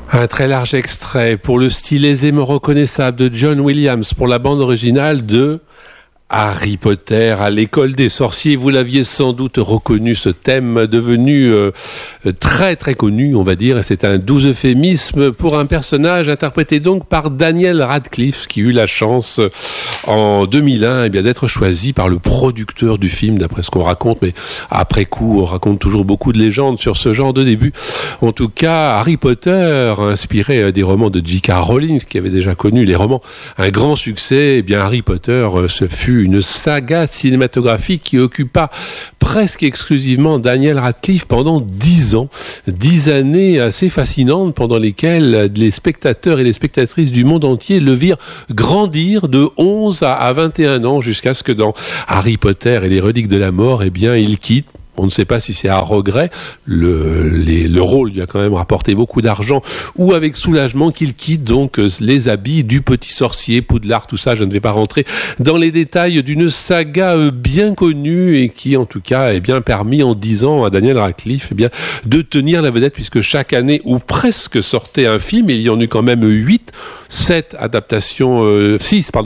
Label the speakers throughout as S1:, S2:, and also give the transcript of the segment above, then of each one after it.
S1: Un très large extrait pour le style aisément reconnaissable de John Williams pour la bande originale de Harry Potter à l'école des sorciers. Vous l'aviez sans doute reconnu, ce thème devenu très très connu, on va dire. C'est un doux euphémisme pour un personnage interprété donc par Daniel Radcliffe, qui eut la chance en 2001 d'être choisi par le producteur du film, d'après ce qu'on raconte. Mais après coup, on raconte toujours beaucoup de légendes sur ce genre de début. En tout cas, Harry Potter, inspiré des romans de J.K. Rowling, qui avait déjà connu les romans, un grand succès. Harry Potter, ce fut une saga cinématographique qui occupa presque exclusivement Daniel Radcliffe pendant 10 ans. 10 années assez fascinantes pendant lesquelles les spectateurs et les spectatrices du monde entier le virent grandir de 11 à 21 ans jusqu'à ce que dans Harry Potter et les reliques de la mort, il quitte. On ne sait pas si c'est à regret, le rôle lui a quand même rapporté beaucoup d'argent, ou avec soulagement qu'il quitte donc les habits du petit sorcier, Poudlard, tout ça. Je ne vais pas rentrer dans les détails d'une saga bien connue et qui en tout cas permis en 10 ans à Daniel Radcliffe de tenir la vedette, puisque chaque année ou presque sortait un film. Il y en eut quand même 6 adaptations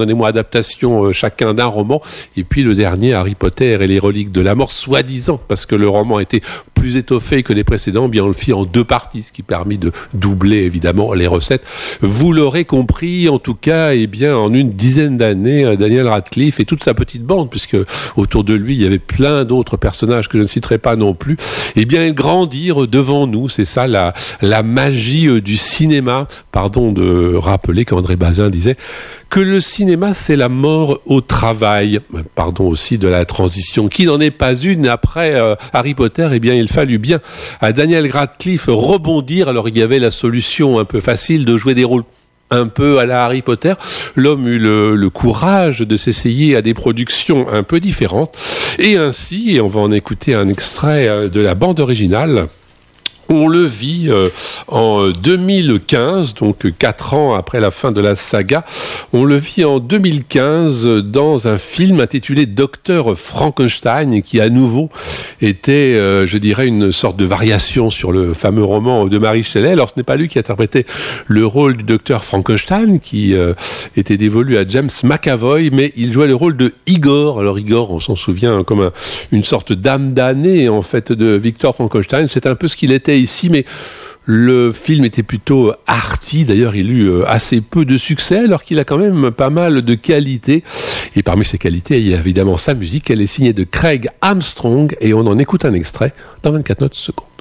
S1: chacun d'un roman, et puis le dernier, Harry Potter et les reliques de la mort, soi-disant, parce que le roman était plus étoffé que les précédents, on le fit en 2 parties, ce qui permit de doubler évidemment les recettes. Vous l'aurez compris, en tout cas, en une dizaine d'années, Daniel Radcliffe et toute sa petite bande, puisque autour de lui il y avait plein d'autres personnages que je ne citerai pas non plus, ils grandirent devant nous. C'est ça la magie du cinéma. Pardon de rappeler qu'André Bazin disait que le cinéma, c'est la mort au travail. Pardon aussi de la transition, qui n'en est pas une. Après Harry Potter, il fallut bien à Daniel Radcliffe rebondir. Alors il y avait la solution un peu facile de jouer des rôles un peu à la Harry Potter. L'homme eut le courage de s'essayer à des productions un peu différentes. Et ainsi, on va en écouter un extrait de la bande originale. On le vit en 2015, donc 4 ans après la fin de la saga. On le vit en 2015 dans un film intitulé Docteur Frankenstein, qui à nouveau était, une sorte de variation sur le fameux roman de Mary Shelley. Alors ce n'est pas lui qui interprétait le rôle du Docteur Frankenstein, qui était dévolu à James McAvoy, mais il jouait le rôle de Igor. Alors Igor, on s'en souvient, comme une sorte d'âme damnée en fait de Victor Frankenstein. C'est un peu ce qu'il était ici, mais le film était plutôt arty. D'ailleurs, il eut assez peu de succès, alors qu'il a quand même pas mal de qualités. Et parmi ces qualités, il y a évidemment sa musique. Elle est signée de Craig Armstrong, et on en écoute un extrait dans 24 notes secondes.